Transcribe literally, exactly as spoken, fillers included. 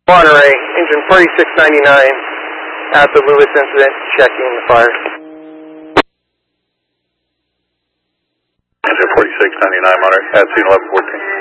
Monterey, engine forty-six ninety-nine at the Lewis incident, checking the fire. Engine forty-six ninety-nine, Monterey, at scene eleven fourteen.